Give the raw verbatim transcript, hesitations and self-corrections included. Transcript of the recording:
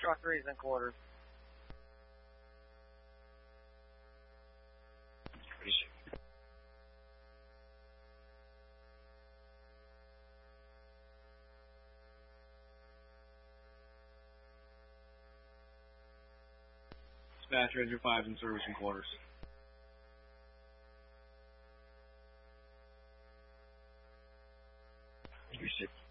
Truck three's in quarters. Dispatch, Ranger five's in service in quarters. Three six.